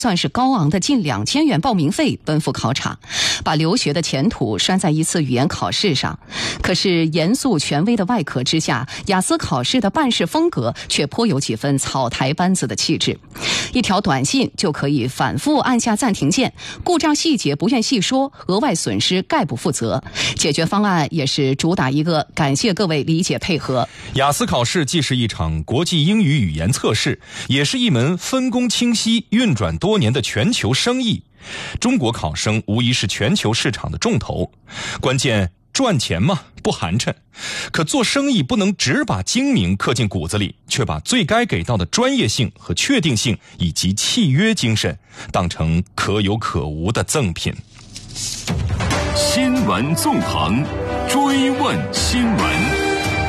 算是高昂的近2000元报名费奔赴考场，把留学的前途拴在一次语言考试上。可是严肃权威的外壳之下，雅思考试的办事风格却颇有几分草台班子的气质。一条短信就可以反复按下暂停键，故障细节不愿细说，额外损失概不负责。解决方案也是主打一个感谢各位理解配合。 雅思考试既是一场国际英语语言测试，也是一门分工清晰、运转多年的全球生意。中国考生无疑是全球市场的重头，关键赚钱嘛，不寒碜。可做生意不能只把精明刻进骨子里，却把最该给到的专业性和确定性以及契约精神当成可有可无的赠品。 新闻纵横，追问新闻。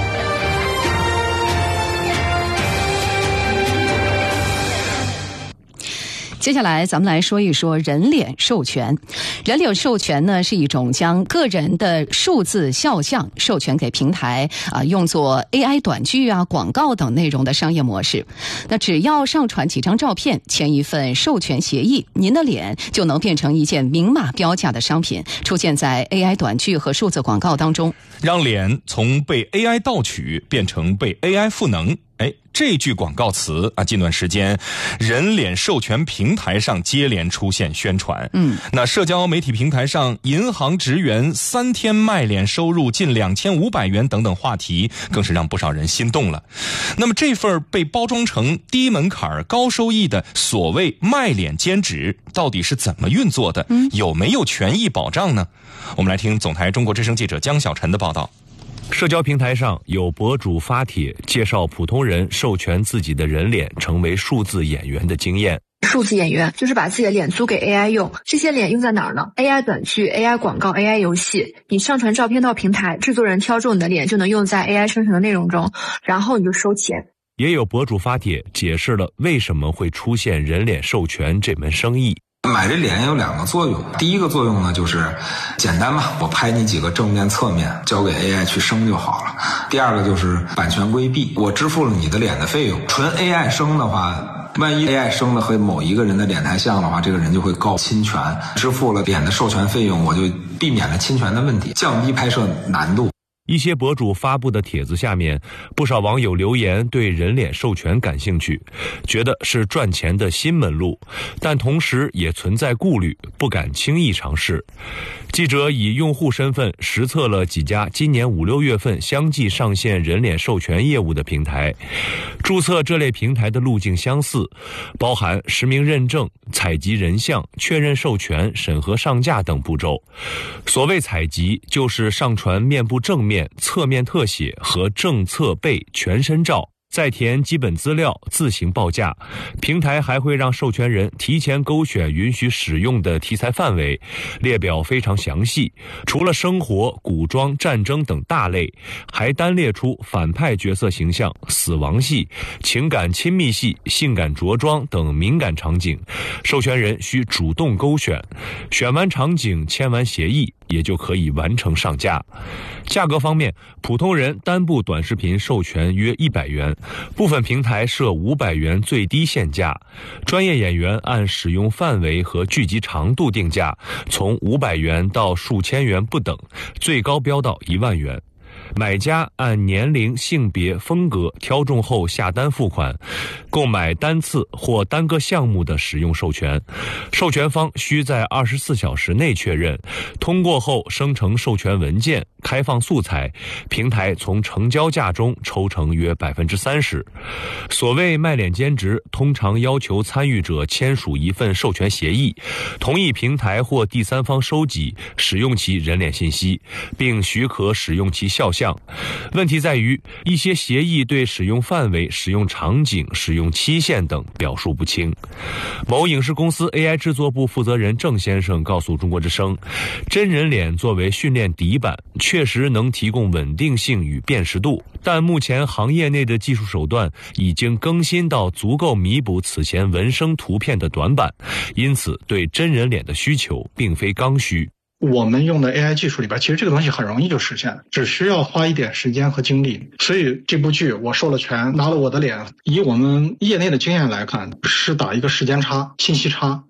接下来咱们来说一说人脸授权。人脸授权呢，是一种将个人的数字肖像授权给平台用作 AI 短剧广告等内容的商业模式。那只要上传几张照片，签一份授权协议，您的脸就能变成一件明码标价的商品，出现在 AI 短剧和数字广告当中， 让脸从被 AI 盗取变成被 AI 赋能。这句广告词近段时间人脸授权平台上接连出现宣传。那社交媒体平台上银行职员3天卖脸收入近2500元等等话题更是让不少人心动了。那么这份被包装成低门槛高收益的所谓卖脸兼职到底是怎么运作的？有没有权益保障呢？我们来听总台中国之声记者江小晨的报道。 社交平台上有博主发帖介绍普通人授权自己的人脸成为数字演员的经验。 数字演员就是把自己的脸租给 AI 用，这些脸用在哪儿呢？ AI 短剧、AI 广告、AI 游戏。你上传照片到平台，制作人挑中你的脸就能用在 AI 生成的内容中，然后你就收钱。 也有博主发帖解释了为什么会出现人脸授权这门生意。 买这脸有2个作用，第一个作用呢就是简单嘛，我拍你几个正面侧面交给 AI 去生就好了。第二个就是版权规避，我支付了你的脸的费用，纯 AI 生的话，万一 AI 生的和某一个人的脸太像的话，这个人就会告侵权，支付了脸的授权费用，我就避免了侵权的问题，降低拍摄难度。 一些博主发布的帖子下面，不少网友留言对人脸授权感兴趣，觉得是赚钱的新门路，但同时也存在顾虑，不敢轻易尝试。记者以用户身份实测了几家今年5、6月份相继上线人脸授权业务的平台。注册这类平台的路径相似，包含实名认证、采集人像、确认授权、审核上架等步骤。所谓采集，就是上传面部正面、侧面特写和正侧背全身照，再填基本资料，自行报价。平台还会让授权人提前勾选允许使用的题材范围，列表非常详细。除了生活、古装、战争等大类，还单列出反派角色形象、死亡戏、情感亲密戏、性感着装等敏感场景，授权人需主动勾选，选完场景签完协议，也就可以完成上架。价格方面，普通人单部短视频授权约100元，部分平台设500元最低限价，专业演员按使用范围和剧集长度定价，从500元到数千元不等，最高标到1万元。买家按年龄、性别、风格挑中后下单付款，购买单次或单个项目的使用授权，授权方需在24小时内确认，通过后生成授权文件，开放素材，平台从成交价中抽成约30%。所谓卖脸兼职，通常要求参与者签署一份授权协议，同意平台或第三方收集、使用其人脸信息，并许可使用其肖像。问题在于，一些协议对使用范围、使用场景、使用期限等表述不清。某影视公司 AI 制作部负责人郑先生告诉中国之声，真人脸作为训练底板，确实能提供稳定性与辨识度，但目前行业内的技术手段已经更新到足够弥补此前纹身图片的短板，因此对真人脸的需求并非刚需。 我们用的 AI 技术里边，其实这个东西很容易就实现了，只需要花一点时间和精力。所以这部剧我授了权，拿了我的脸，以我们业内的经验来看，是打一个时间差、信息差。